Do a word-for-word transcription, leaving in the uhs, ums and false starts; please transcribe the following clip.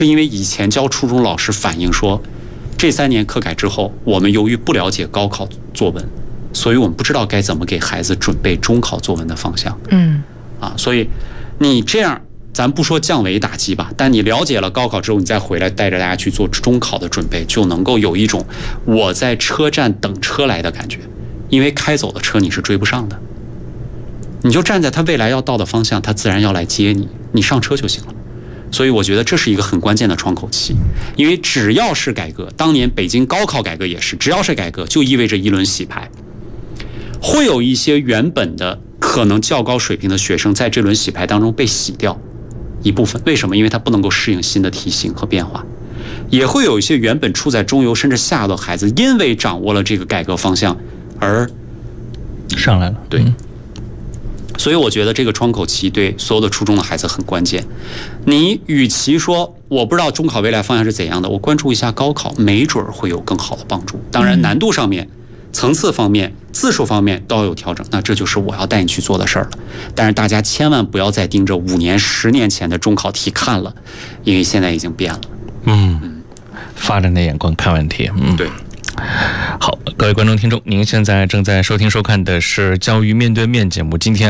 因为以前教初中老师反映说，这三年课改之后，我们由于不了解高考作文，所以我们不知道该怎么给孩子准备中考作文的方向。 嗯， 啊，所以你这样，咱不说降维打击吧，但你了解了高考之后，你再回来带着大家去做中考的准备，就能够有一种我在车站等车来的感觉，因为开走的车你是追不上的，你就站在他未来要到的方向，他自然要来接你，你上车就行了。所以我觉得这是一个很关键的窗口期，因为只要是改革，当年北京高考改革也是，只要是改革就意味着一轮洗牌，会有一些原本的可能较高水平的学生在这轮洗牌当中被洗掉一部分，为什么？因为他不能够适应新的题型和变化，也会有一些原本处在中游甚至下游的孩子，因为掌握了这个改革方向而上来了。 对。所以我觉得这个窗口期对所有的初中的孩子很关键。你与其说我不知道中考未来方向是怎样的，我关注一下高考，没准会有更好的帮助。当然难度上面、层次方面、字数方面都要有调整，那这就是我要带你去做的事儿了。但是大家千万不要再盯着五年、十年前的中考题看了，因为现在已经变了。 嗯，发展的眼光看问题。嗯， 对。 好，各位观众听众，您现在正在收听收看的是《教育面对面》节目，今天